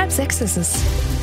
5:30 ist es.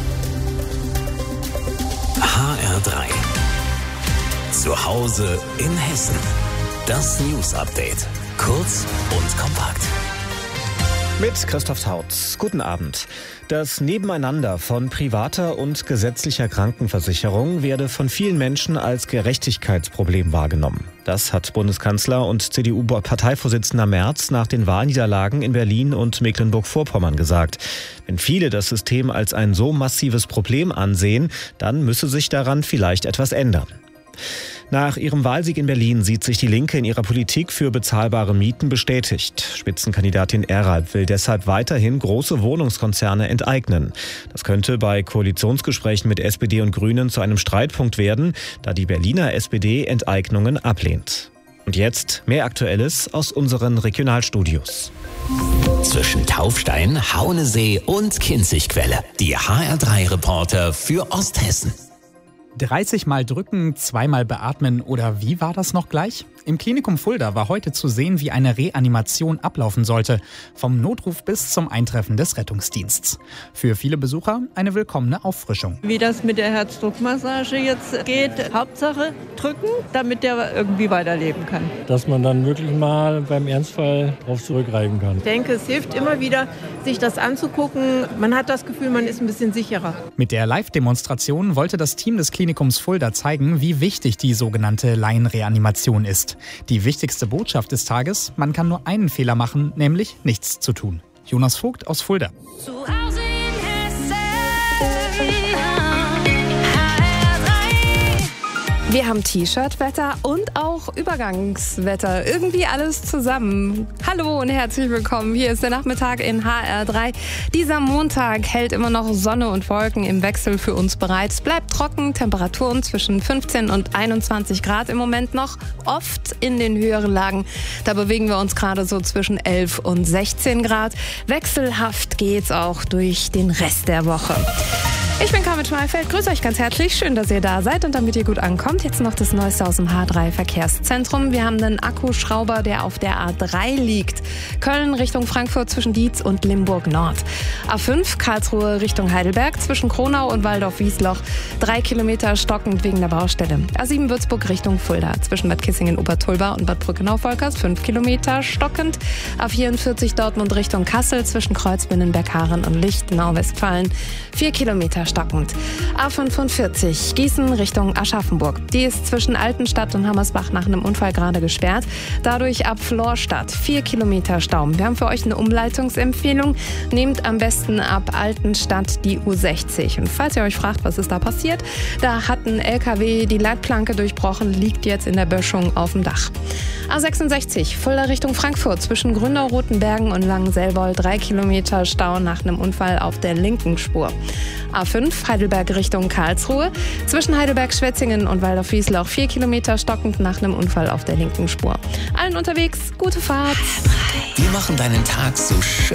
HR3. Zu Hause in Hessen. Das News-Update. Kurz und kompakt. Mit Christoph Tautz. Guten Abend. Das Nebeneinander von privater und gesetzlicher Krankenversicherung werde von vielen Menschen als Gerechtigkeitsproblem wahrgenommen. Das hat Bundeskanzler und CDU-Parteivorsitzender Merz nach den Wahlniederlagen in Berlin und Mecklenburg-Vorpommern gesagt. Wenn viele das System als ein so massives Problem ansehen, dann müsse sich daran vielleicht etwas ändern. Nach ihrem Wahlsieg in Berlin sieht sich die Linke in ihrer Politik für bezahlbare Mieten bestätigt. Spitzenkandidatin Eralb will deshalb weiterhin große Wohnungskonzerne enteignen. Das könnte bei Koalitionsgesprächen mit SPD und Grünen zu einem Streitpunkt werden, da die Berliner SPD Enteignungen ablehnt. Und jetzt mehr Aktuelles aus unseren Regionalstudios. Zwischen Taufstein, Haunesee und Kinzigquelle. Die HR3-Reporter für Osthessen. 30 Mal drücken, 2-mal beatmen oder wie war das noch gleich? Im Klinikum Fulda war heute zu sehen, wie eine Reanimation ablaufen sollte. Vom Notruf bis zum Eintreffen des Rettungsdienstes. Für viele Besucher eine willkommene Auffrischung. Wie das mit der Herzdruckmassage jetzt geht, Hauptsache drücken, damit der irgendwie weiterleben kann. Dass man dann wirklich mal beim Ernstfall drauf zurückgreifen kann. Ich denke, es hilft immer wieder, sich das anzugucken. Man hat das Gefühl, man ist ein bisschen sicherer. Mit der Live-Demonstration wollte das Team des Klinikums Fulda zeigen, wie wichtig die sogenannte Laienreanimation ist. Die wichtigste Botschaft des Tages: Man kann nur einen Fehler machen, nämlich nichts zu tun. Jonas Vogt aus Fulda. Wir haben T-Shirt-Wetter und auch Übergangswetter. Irgendwie alles zusammen. Hallo und herzlich willkommen. Hier ist der Nachmittag in HR3. Dieser Montag hält immer noch Sonne und Wolken im Wechsel für uns bereit. Es bleibt trocken, Temperaturen zwischen 15 und 21 Grad im Moment noch. Oft in den höheren Lagen. Da bewegen wir uns gerade so zwischen 11 und 16 Grad. Wechselhaft geht's auch durch den Rest der Woche. Ich bin Carmen Schmalfeld, grüße euch ganz herzlich. Schön, dass ihr da seid und damit ihr gut ankommt. Jetzt noch das Neueste aus dem H3 Verkehrszentrum. Wir haben einen Akkuschrauber, der auf der A3 liegt. Köln Richtung Frankfurt zwischen Dietz und Limburg Nord. A5 Karlsruhe Richtung Heidelberg zwischen Kronau und Waldorf-Wiesloch. 3 Kilometer stockend wegen der Baustelle. A7 Würzburg Richtung Fulda zwischen Bad Kissingen-Obertulba und Bad Brückenau-Volkers. 5 Kilometer stockend. A44 Dortmund Richtung Kassel zwischen Kreuzbinnenberg-Haaren und Lichtenau-Westfalen. 4 Kilometer stockend. A45 Gießen Richtung Aschaffenburg. Die ist zwischen Altenstadt und Hammersbach nach einem Unfall gerade gesperrt. Dadurch ab Florstadt 4 Kilometer Stau. Wir haben für euch eine Umleitungsempfehlung. Nehmt am besten ab Altenstadt die U60. Und falls ihr euch fragt, was ist da passiert, da hat ein LKW die Leitplanke durchbrochen, liegt jetzt in der Böschung auf dem Dach. A66 Fulda Richtung Frankfurt zwischen Grünau-Rotenbergen und Langenselbold 3 Kilometer Stau nach einem Unfall auf der linken Spur. A5 Heidelberg Richtung Karlsruhe zwischen Heidelberg-Schwetzingen und Waldorf-Wiesloch 4 Kilometer stockend nach einem Unfall auf der linken Spur. Allen unterwegs, gute Fahrt. Wir machen deinen Tag so schön